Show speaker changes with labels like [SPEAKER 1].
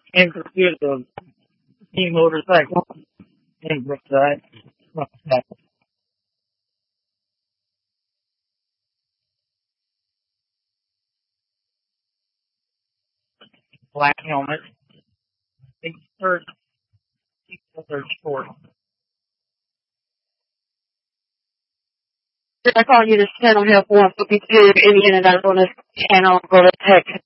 [SPEAKER 1] in pursuit of team motorcycle in Brookside. Black helmet. I think third sport.
[SPEAKER 2] I call you to Channel Health 152 Indiana Bonus Channel Bullet Tech